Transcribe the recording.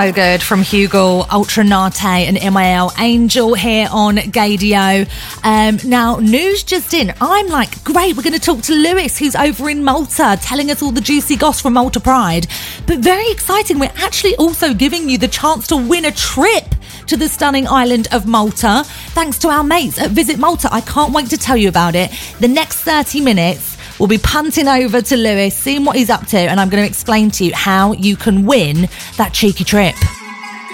So good from Hugo, Ultra Nate and MIL Angel here on Gaydio. Now, news just in. I'm like, great, we're going to talk to Lewis, who's over in Malta, telling us all the juicy goss from Malta Pride. But very exciting, we're actually also giving you the chance to win a trip to the stunning island of Malta, thanks to our mates at Visit Malta. I can't wait to tell you about it. The next 30 minutes, we'll be punting over to Lewis, seeing what he's up to, and I'm going to explain to you how you can win that cheeky trip.